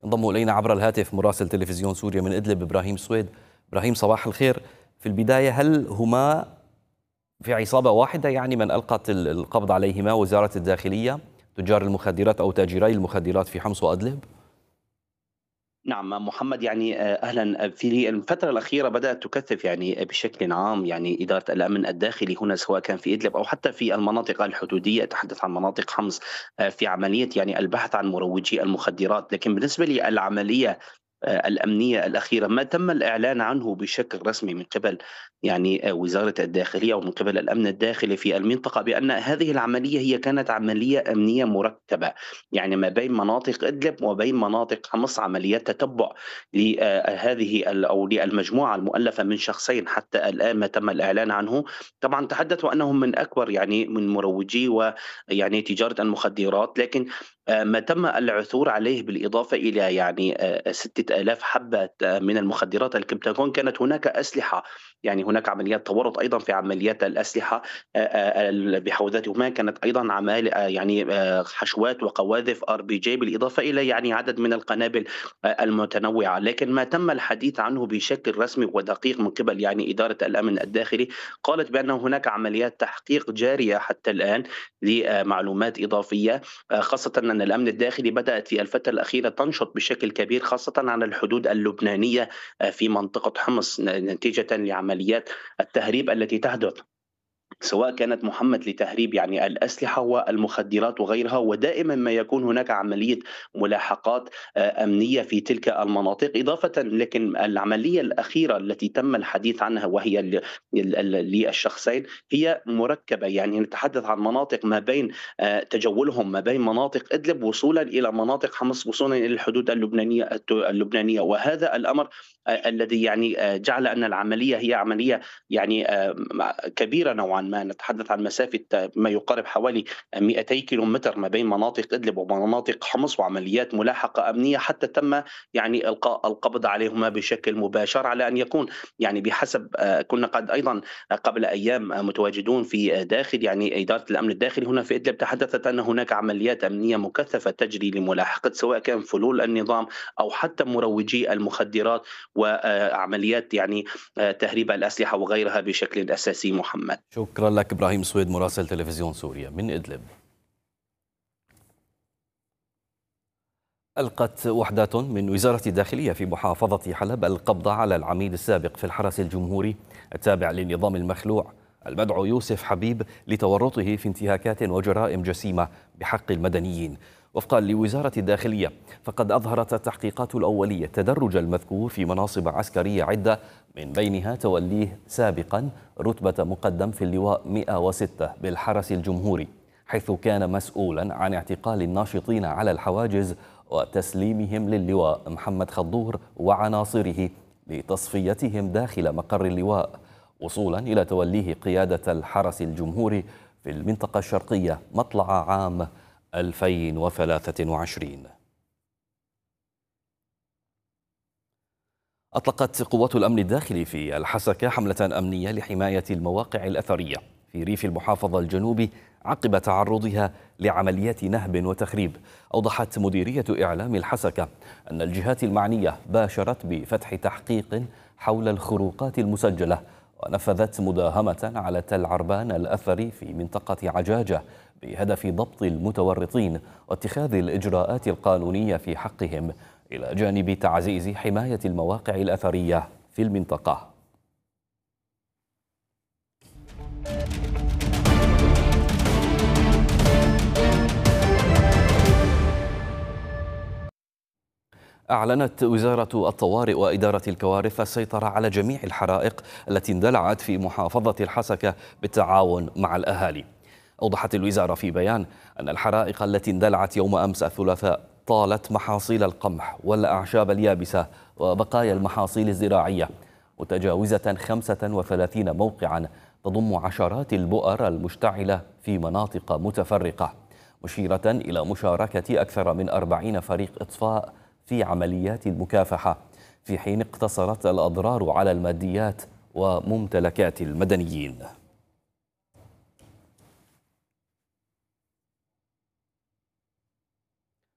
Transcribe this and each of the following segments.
انضم إلينا عبر الهاتف مراسل تلفزيون سوريا من إدلب إبراهيم سويد. إبراهيم، صباح الخير. في البداية، هل هما في عصابة واحدة، يعني من ألقت القبض عليهما وزارة الداخلية، تجار المخدرات أو تاجري المخدرات في حمص وأدلب؟ نعم محمد، أهلا. في الفترة الأخيرة بدأت تكثف بشكل عام إدارة الأمن الداخلي هنا، سواء كان في إدلب أو حتى في المناطق الحدودية. أتحدث عن مناطق حمص في عملية البحث عن مروجي المخدرات. لكن بالنسبة للعملية الأمنية الأخيرة، ما تم الإعلان عنه بشكل رسمي من قبل وزارة الداخلية ومن قبل الأمن الداخلي في المنطقة، بأن هذه العملية هي كانت عملية أمنية مركبة، يعني ما بين مناطق إدلب وبين مناطق حمص، عمليات تتبع لهذه أو للمجموعة المؤلفة من شخصين. حتى الآن ما تم الإعلان عنه. طبعا تحدثوا أنهم من أكبر من مروجي تجارة المخدرات، لكن ما تم العثور عليه بالإضافة إلى 6000 حبة من المخدرات الكبتاغون. كانت هناك أسلحة، هناك عمليات تورط أيضا في عمليات الأسلحة بحوزتهما. كانت أيضا عمال حشوات وقواذف RPG، بالإضافة إلى عدد من القنابل المتنوعة. لكن ما تم الحديث عنه بشكل رسمي ودقيق من قبل إدارة الأمن الداخلي، قالت بأن هناك عمليات تحقيق جارية حتى الآن لمعلومات إضافية، خاصة أن الأمن الداخلي بدأت في الفترة الأخيرة تنشط بشكل كبير، خاصة على الحدود اللبنانية في منطقة حمص، نتيجة لعمليات التهريب التي تحدث، سواء كانت محمد لتهريب الأسلحة والمخدرات وغيرها. ودائما ما يكون هناك عملية ملاحقات أمنية في تلك المناطق إضافة. لكن العملية الأخيرة التي تم الحديث عنها، وهي للشخصين، هي مركبة. نتحدث عن مناطق ما بين تجولهم ما بين مناطق إدلب وصولا إلى مناطق حمص، وصولا إلى الحدود اللبنانية. وهذا الأمر الذي جعل أن العملية هي عملية كبيرة نوعا ما. نتحدث عن مسافة ما يقارب حوالي 200 كيلومتر ما بين مناطق إدلب ومناطق حمص، وعمليات ملاحقة أمنية حتى تم إلقاء القبض عليهما بشكل مباشر. على أن يكون بحسب كنا قد أيضا قبل أيام متواجدون في داخل إدارة الأمن الداخلي هنا في إدلب، تحدثت أن هناك عمليات أمنية مكثفة تجري لملاحقة سواء كان فلول النظام أو حتى مروجي المخدرات، وعمليات تهريب الأسلحة وغيرها بشكل أساسي. محمد، شكرا لك إبراهيم سويد مراسل تلفزيون سوريا من إدلب. ألقت وحدات من وزارة الداخلية في محافظة حلب القبض على العميد السابق في الحرس الجمهوري التابع للنظام المخلوع المدعو يوسف حبيب لتورطه في انتهاكات وجرائم جسيمة بحق المدنيين. وفقا لوزارة الداخلية، فقد أظهرت التحقيقات الأولية تدرج المذكور في مناصب عسكرية عدة، من بينها توليه سابقا رتبة مقدم في اللواء 106 بالحرس الجمهوري، حيث كان مسؤولا عن اعتقال الناشطين على الحواجز وتسليمهم للواء محمد خضور وعناصره لتصفيتهم داخل مقر اللواء، وصولا إلى توليه قيادة الحرس الجمهوري في المنطقة الشرقية مطلع عام 2023. أطلقت قوات الأمن الداخلي في الحسكة حملة أمنية لحماية المواقع الأثرية في ريف المحافظة الجنوبي عقب تعرضها لعمليات نهب وتخريب. أوضحت مديرية إعلام الحسكة أن الجهات المعنية باشرت بفتح تحقيق حول الخروقات المسجلة، ونفذت مداهمة على تل عربان الأثري في منطقة عجاجة بهدف ضبط المتورطين واتخاذ الإجراءات القانونية في حقهم، إلى جانب تعزيز حماية المواقع الأثرية في المنطقة. أعلنت وزارة الطوارئ وإدارة الكوارث السيطرة على جميع الحرائق التي اندلعت في محافظة الحسكة بالتعاون مع الأهالي. أوضحت الوزارة في بيان أن الحرائق التي اندلعت يوم أمس الثلاثاء طالت محاصيل القمح والأعشاب اليابسة وبقايا المحاصيل الزراعية، متجاوزة 35 موقعا تضم عشرات البؤر المشتعلة في مناطق متفرقة، مشيرة إلى مشاركة أكثر من 40 فريق إطفاء في عمليات المكافحة، في حين اقتصرت الأضرار على الماديات وممتلكات المدنيين.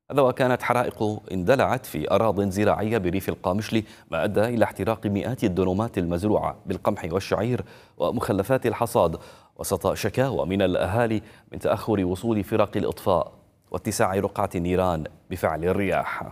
هذا وكانت حرائق اندلعت في أراضٍ زراعية بريف القامشلي، ما أدى إلى احتراق مئات الدنومات المزروعة بالقمح والشعير ومخلفات الحصاد، وسط شكاوى من الأهالي من تأخر وصول فرق الإطفاء واتساع رقعة النيران بفعل الرياح.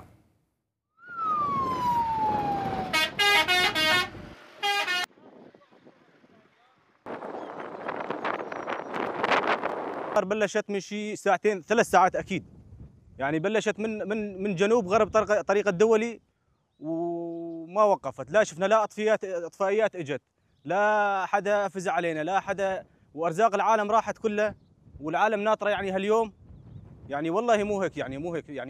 بلشت من شي ساعتين 3 ساعات اكيد، يعني بلشت من جنوب غرب طريق الدولي وما وقفت، لا شفنا لا اطفائيات اجت، لا حدا فزع علينا، لا حدا، وارزاق العالم راحت كلها والعالم ناطره يعني هاليوم. يعني والله مو هيك، يعني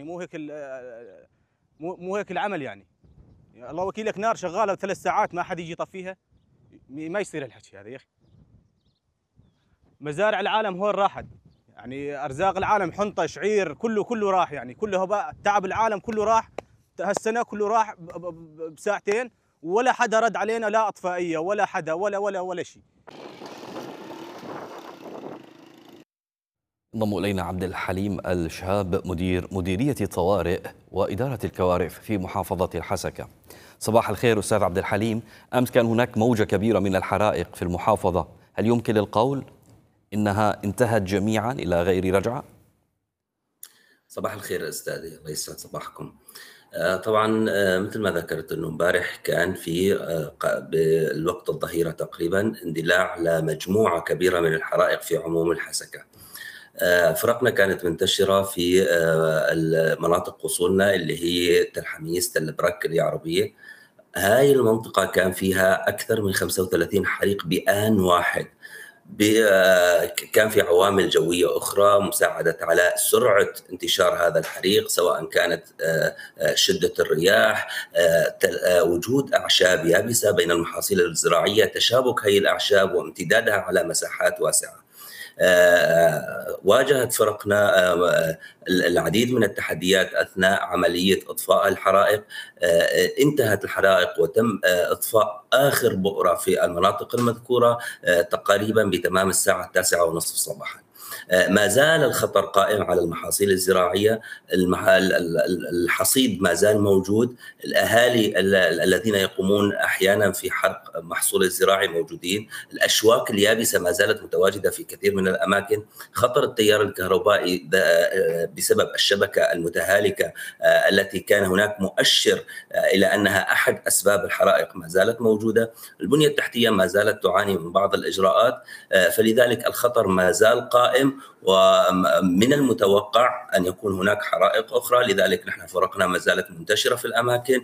مو هيك العمل يعني الله وكيلك، نار شغاله 3 ساعات ما حد يجي يطفيها، ما يصير الحكي هذا يا اخي. مزارع العالم هون راحت، يعني ارزاق العالم حنطه شعير كله راح، يعني كله هباء، تعب العالم كله راح هالسنه، كله راح بساعتين، ولا حدا رد علينا، لا اطفائيه ولا حدا ولا شيء. انضم الينا عبد الحليم الشهاب، مديريه الطوارئ واداره الكوارث في محافظه الحسكه. صباح الخير استاذ عبد الحليم. امس كان هناك موجه كبيره من الحرائق في المحافظه، هل يمكن القول إنها انتهت جميعا إلى غير رجعة؟ صباح الخير أستاذي، الله يسعد صباحكم. طبعا مثل ما ذكرت أنه امبارح كان في بالوقت الظهيرة تقريبا اندلاع لمجموعة كبيرة من الحرائق في عموم الحسكة. فرقنا كانت منتشرة في مناطق وصولنا اللي هي تل حميس، تل برك، اليعربية. هاي المنطقة كان فيها أكثر من 35 حريق بآن واحد. كان في عوامل جوية أخرى مساعدت على سرعة انتشار هذا الحريق، سواء كانت شدة الرياح، وجود أعشاب يابسة بين المحاصيل الزراعية، تشابك هذه الأعشاب وامتدادها على مساحات واسعة. واجهت فرقنا العديد من التحديات أثناء عملية إطفاء الحرائق. انتهت الحرائق وتم إطفاء آخر بؤرة في المناطق المذكورة تقريبا بتمام الساعة 9:30 صباحا. ما زال الخطر قائم على المحاصيل الزراعية، الحصيد ما زال موجود، الأهالي الذين يقومون أحيانا في حرق محصول الزراعي موجودين، الأشواك اليابسة ما زالت متواجدة في كثير من الأماكن، خطر التيار الكهربائي بسبب الشبكة المتهالكة التي كان هناك مؤشر إلى أنها أحد أسباب الحرائق ما زالت موجودة، البنية التحتية ما زالت تعاني من بعض الإجراءات، فلذلك الخطر ما زال قائم، ومن المتوقع أن يكون هناك حرائق أخرى. لذلك نحن فرقنا ما زالت منتشرة في الأماكن،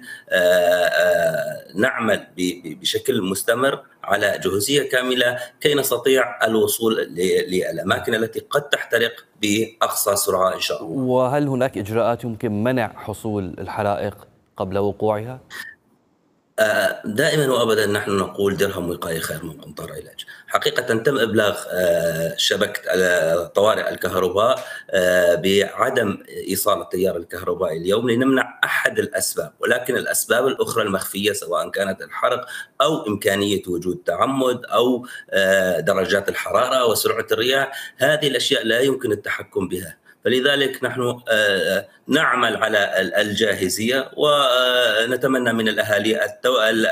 نعمل بشكل مستمر على جهوزية كاملة كي نستطيع الوصول للأماكن التي قد تحترق بأقصى سرعة إن شاء الله. وهل هناك إجراءات يمكن منع حصول الحرائق قبل وقوعها؟ دائما وابدا نحن نقول درهم وقايه خير من قنطار علاج. حقيقه تم ابلاغ شبكه طوارئ الكهرباء بعدم ايصال التيار الكهربائي اليوم لنمنع احد الاسباب، ولكن الاسباب الاخرى المخفيه سواء كانت الحرق او امكانيه وجود تعمد او درجات الحراره وسرعه الرياح، هذه الاشياء لا يمكن التحكم بها. فلذلك نحن نعمل على الجاهزية ونتمنى من الأهالي